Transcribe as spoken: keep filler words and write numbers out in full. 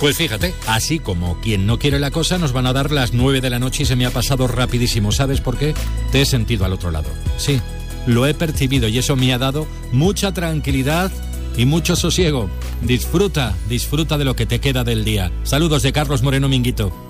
Pues fíjate, así como quien no quiere la cosa, nos van a dar las nueve de la noche y se me ha pasado rapidísimo. ¿Sabes por qué? Te he sentido al otro lado. Sí, lo he percibido y eso me ha dado mucha tranquilidad y mucho sosiego. Disfruta, disfruta de lo que te queda del día. Saludos de Carlos Moreno Minguito.